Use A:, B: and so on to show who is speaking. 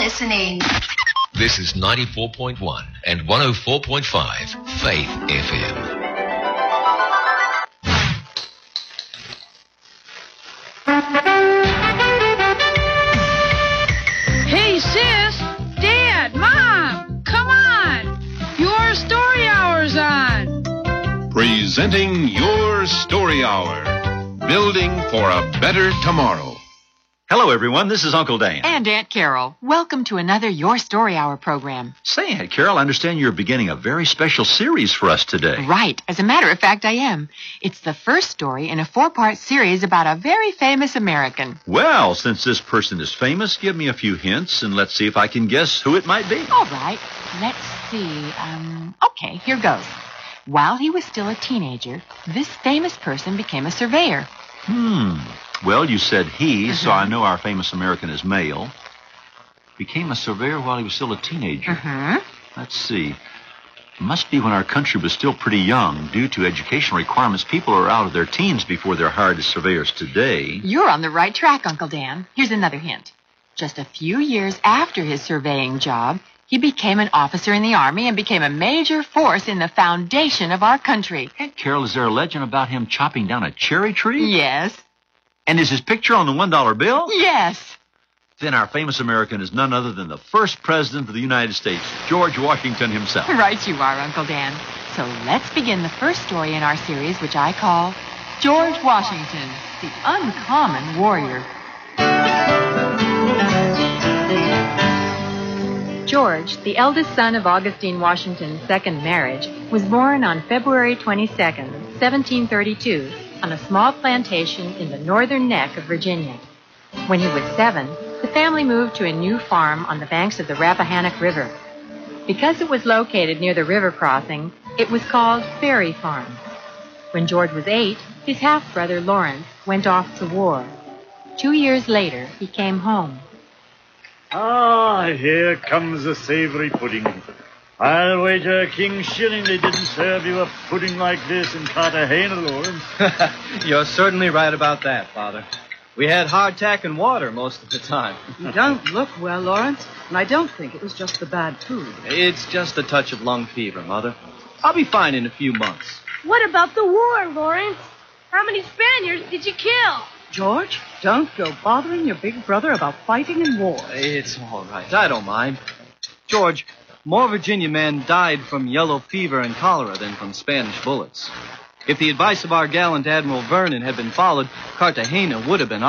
A: listening.
B: This is 94.1 and 104.5 Faith FM.
C: Hey, sis, Dad, Mom, come on. Your story hour's on.
D: Presenting Your Story Hour. Building for a better tomorrow.
E: Hello, everyone. This is Uncle Dan.
F: And Aunt Carol. Welcome to another Your Story Hour program.
E: Say, Aunt Carol, I understand you're beginning a very special series for us today.
F: Right. As a matter of fact, I am. It's the first story in a 4-part series about a very famous American.
E: Well, since this person is famous, give me a few hints, and let's see if I can guess who it might be.
F: All right. Let's see. Okay, here goes. While he was still a teenager, this famous person became a surveyor.
E: Well, you said he, so I know our famous American is male. Became a surveyor while he was still a teenager. Let's see. It must be when our country was still pretty young. Due to educational requirements, people are out of their teens before they're hired as surveyors today.
F: You're on the right track, Uncle Dan. Here's another hint. Just a few years after his surveying job, he became an officer in the Army and became a major force in the foundation of our country.
E: Aunt Carol, is there a legend about him chopping down a cherry tree?
F: Yes.
E: And is his picture on the $1 bill?
F: Yes.
E: Then our famous American is none other than the first president of the United States, George Washington himself.
F: Right you are, Uncle Dan. So let's begin the first story in our series, which I call George Washington, the Uncommon Warrior. George, the eldest son of Augustine Washington's second marriage, was born on February 22nd, 1732, on a small plantation in the northern neck of Virginia. When he was 7, the family moved to a new farm on the banks of the Rappahannock River. Because it was located near the river crossing, it was called Ferry Farm. When George was 8, his half-brother Lawrence went off to war. 2 years later, he came home.
G: Ah, here comes the savory pudding. I'll wager a king's shilling they didn't serve you a pudding like this in Cartagena, Lawrence.
H: You're certainly right about that, Father. We had hardtack and water most of the time.
I: You don't look well, Lawrence, and I don't think it was just the bad food.
H: It's just a touch of lung fever, Mother. I'll be fine in a few months.
J: What about the war, Lawrence? How many Spaniards did you kill?
I: George, don't go bothering your big brother about fighting in war.
H: It's all right. I don't mind. George, more Virginia men died from yellow fever and cholera than from Spanish bullets. If the advice of our gallant Admiral Vernon had been followed, Cartagena would have been